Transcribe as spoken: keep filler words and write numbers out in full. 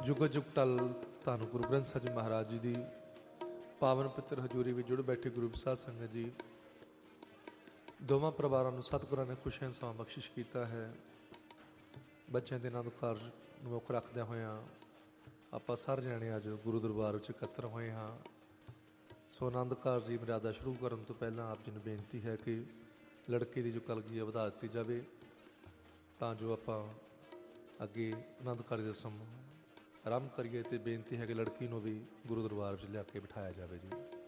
जुग जुग टल धन गुरु ग्रंथ साहिब जी महाराज जी की पावन पितर हजूरी में जुड़ बैठे गुरु साध संगत जी, दोवां परिवारों को सतगुਰਾਂ ने खुशियां समा बख्शिश किया है। बच्चों के आनंद कारज मुख रखद्या होया आपां सारे जाने अज गुरु दरबार विच इकट्ठे होए हाँ। सो आनंद कारज की मर्यादा शुरू करने तो पहला आप जी ने बेनती है कि लड़के की जो कलगी है वधा दी जाए, तां जो आपां अगे आनंद कारज रसम आरंभ करिए। तो बेनती है कि लड़की को भी गुरु दरबार विच लिया के बिठाया जाए जी।